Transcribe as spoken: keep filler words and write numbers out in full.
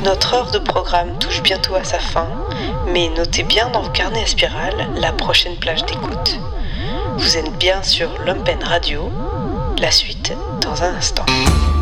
Notre heure de programme touche bientôt à sa fin, mais notez bien dans vos carnets à spirale la prochaine plage d'écoute. Vous êtes bien sur Lumpen Radio, la suite dans un instant.